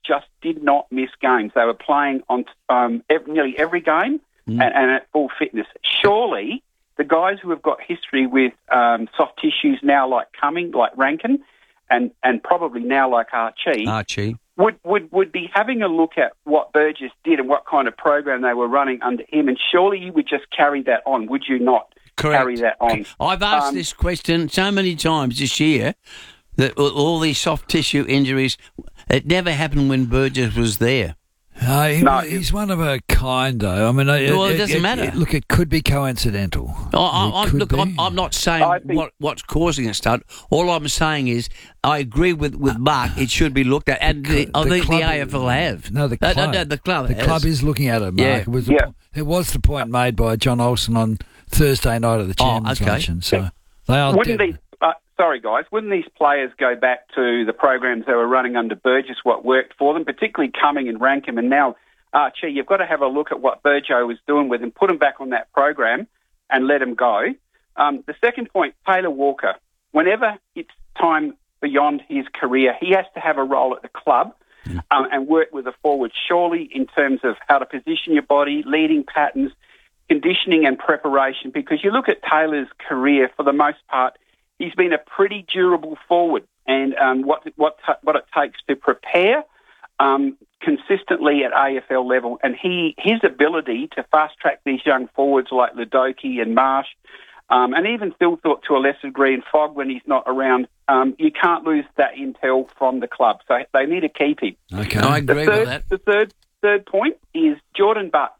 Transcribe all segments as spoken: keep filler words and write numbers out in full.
just did not miss games. They were playing on um, ev- nearly every game mm. and, and at full fitness. Surely the guys who have got history with um, soft tissues now, like Cumming, like Rankin, and, and probably now like Archie, Archie. Would, would would be having a look at what Burgess did and what kind of program they were running under him, and surely you would just carry that on, would you not? Correct. Carry that on. I've asked um, this question so many times this year that all these soft tissue injuries, it never happened when Burgess was there. Uh, he, no, he's one of a kind, though. I mean, well, it, it doesn't it, matter. It, look, it could be coincidental. I, I, I, could look, be. I'm, I'm not saying think, what, what's causing it, Stud. All I'm saying is I agree with, with Mark. It should be looked at, and the, the, I think the A F L have. No, the club. No, no, the club. The has. club is looking at it, Mark. Yeah. It was, yeah. the, it was the point made by John Olsen on Thursday night at the Chairman's oh, okay. Luncheon. So they are. Wouldn't dead. these, uh, sorry, guys. Wouldn't these players go back to the programs they were running under Burgess? What worked for them, particularly Cumming and Rankin, and now. Archie, you've got to have a look at what Burjo was doing with him, put him back on that program and let him go. Um, the second point, Taylor Walker, whenever it's time beyond his career, he has to have a role at the club mm. um, and work with the forward, surely in terms of how to position your body, leading patterns, conditioning and preparation, because you look at Taylor's career, for the most part, he's been a pretty durable forward, and um, what, what, what it takes to prepare Um, consistently at A F L level, and he his ability to fast-track these young forwards like Ludoki and Marsh, um, and even Phil Thought to a lesser degree and Fogg when he's not around, um, you can't lose that intel from the club, so they need to keep him. Okay, I agree the third, with that. The third, third point is Jordan Butts.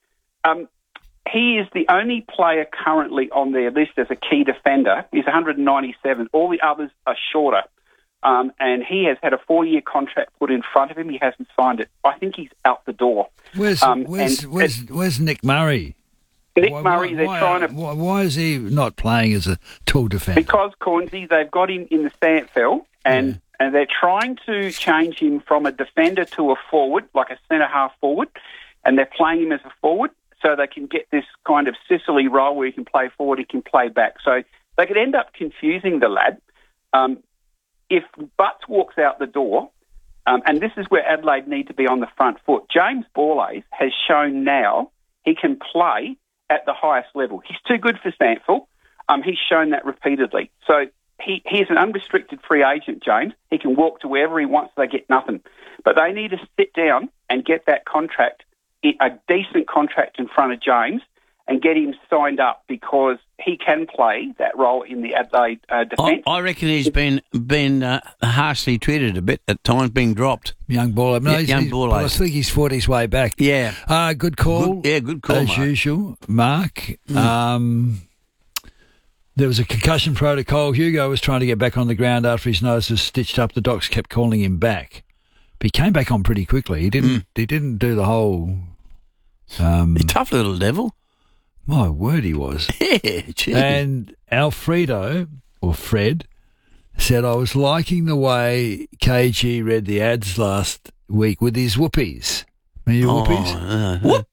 Um, he is the only player currently on their list as a key defender. He's one hundred ninety-seven. All the others are shorter. Um, and he has had a four-year contract put in front of him. He hasn't signed it. I think he's out the door. Where's um, where's, where's, where's Nick Murray? Nick why, Murray, why, they're why, trying to... Why, why is he not playing as a tall defender? Because, Cornsey, they've got him in the Sandfell, and, yeah. and they're trying to change him from a defender to a forward, like a centre-half forward, and they're playing him as a forward so they can get this kind of Sicily role where he can play forward, he can play back. So they could end up confusing the lad. Um If Butts walks out the door, um, and this is where Adelaide need to be on the front foot, James Borlase has shown now he can play at the highest level. He's too good for Sandford. Um, he's shown that repeatedly. So he, he's an unrestricted free agent, James. He can walk to wherever he wants. They get nothing. But they need to sit down and get that contract, a decent contract in front of James, and get him signed up, because he can play that role in the Adelaide uh, defence. I, I reckon he's been been uh, harshly treated a bit at times, being dropped. Young Baller. No, yeah, he's, young he's, Baller. I think he's fought his way back. Yeah. Uh, good call. Good, yeah, good call, As Mark. usual, Mark. Mm. Um, there was a concussion protocol. Hugo was trying to get back on the ground after his nose was stitched up. The docs kept calling him back. But he came back on pretty quickly. He didn't, mm. he didn't do the whole... Um, a tough little devil. My word, he was. Yeah, gee. And Alfredo, or Fred, said, I was liking the way K G read the ads last week with his whoopies. Are you oh, whoopies?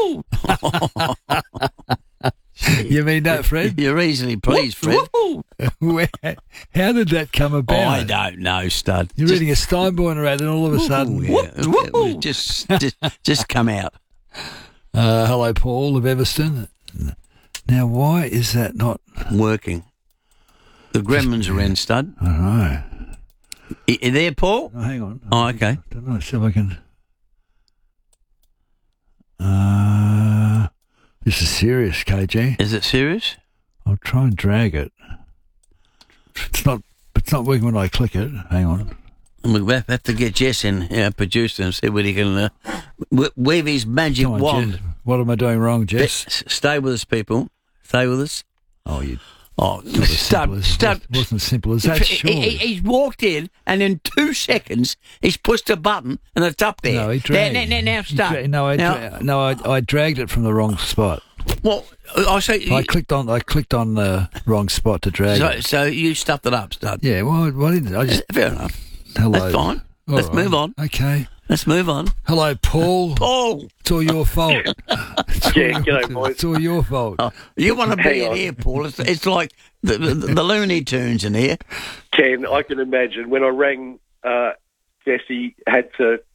Uh, whoop, you mean that, Fred? You're easily pleased, Fred. Where, how did that come about? Oh, I don't know, Stud. You're just, reading a Steinborn ad and all of a sudden... Yeah, it was just, just, just come out. Uh, hello, Paul of Everston. Now, why is that not working? The gremlins are in, Stud. All right. You, you there, Paul? Oh, hang on. Oh, okay. I don't know. See if I can. Uh, this is serious, K G. Is it serious? I'll try and drag it. It's not. It's not working when I click it. Hang on. We have to get Jess in, our producer, and see what he can uh, wave his magic Come on, wand. Jess. What am I doing wrong, Jess? S- stay with us, people. Stay with us. Oh, you. Oh, Stud, Stud. It wasn't as simple as that, sure. He, he, he's walked in, and in two seconds, he's pushed a button, and it's up there. No, he dragged. Now, now, now, Stud. Dra- no, I, now, dra- no I, I dragged it from the wrong spot. Well, I say I clicked on. I clicked on the wrong spot to drag so, it. So you stuffed it up, Stud. Yeah, well, why didn't I just? Fair enough. Hello. That's fine. All Let's right. move on. Okay. Let's move on. Hello, Paul. Paul. It's all your fault. It's all, Yeah, g'day, boys. It's all your fault. Oh, you want to be Hang in on. here, Paul. It's, it's like the, the, the Looney Tunes in here. Ken, I can imagine when I rang, uh, Jesse had to